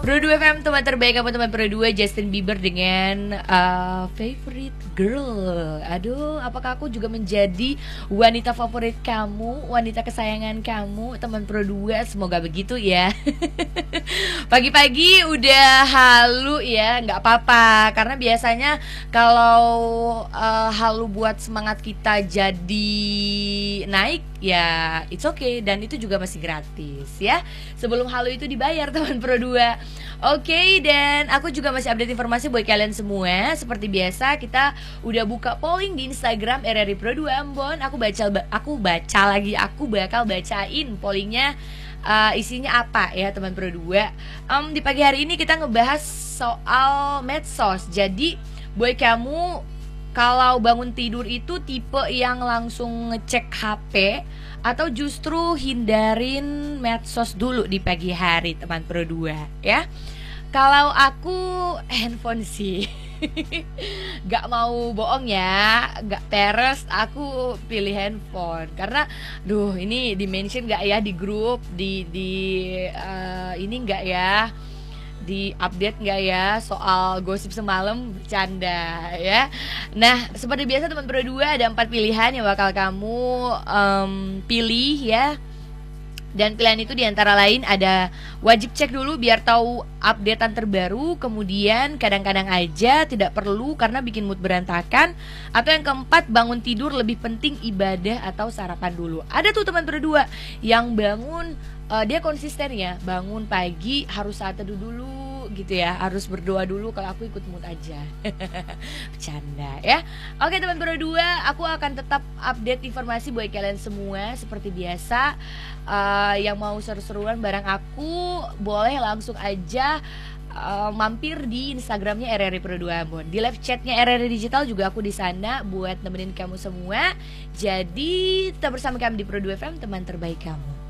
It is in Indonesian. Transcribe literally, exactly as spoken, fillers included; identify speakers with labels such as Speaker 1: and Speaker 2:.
Speaker 1: Pro dua F M, teman terbaik kamu, teman Pro dua. Justin Bieber dengan uh, Favorite Girl. Aduh, apakah aku juga menjadi wanita favorit kamu, wanita kesayangan kamu, teman Pro dua? Semoga begitu ya. Pagi-pagi udah halu ya, nggak apa-apa. Karena biasanya kalau uh, halu buat semangat kita jadi naik, ya it's okay. Dan itu juga masih gratis ya. Sebelum halu itu dibayar, teman Pro dua. Oke, okay, dan aku juga masih update informasi buat kalian semua. Seperti biasa, kita udah buka polling di Instagram R R I Pro dua Ambon. Aku baca aku baca lagi, aku bakal bacain pollingnya, uh, isinya apa ya teman Pro dua. um, Di pagi hari ini kita ngebahas soal medsos. Jadi buat kamu, kalau bangun tidur itu tipe yang langsung ngecek H P atau justru hindarin medsos dulu di pagi hari, teman Pro dua ya? Kalau aku handphone sih. Gak mau bohong ya, gak peres, aku pilih handphone. Karena duh, ini di mention gak ya di grup, di di uh, ini gak ya, di update nggak ya soal gosip semalam, bercanda ya. Nah, seperti biasa teman Pro dua, ada empat pilihan yang bakal kamu um, pilih ya. Dan pilihan itu diantara lain ada wajib cek dulu biar tahu updatean terbaru. Kemudian kadang-kadang aja tidak perlu karena bikin mood berantakan. Atau yang keempat, bangun tidur lebih penting ibadah atau sarapan dulu. Ada tuh teman Pro dua yang bangun, uh, dia konsisten ya, bangun pagi harus saat teduh dulu gitu ya, harus berdoa dulu. Kalau aku ikut mood aja. Bercanda ya. Oke teman Pro dua, aku akan tetap update informasi buat kalian semua seperti biasa. Uh, yang mau seru-seruan bareng aku, boleh langsung aja uh, mampir di Instagramnya R R I Pro dua Ambon. Di live chatnya R R I Digital juga aku di sana buat nemenin kamu semua. Jadi tetap bersama kami di Pro dua F M, teman terbaik kamu.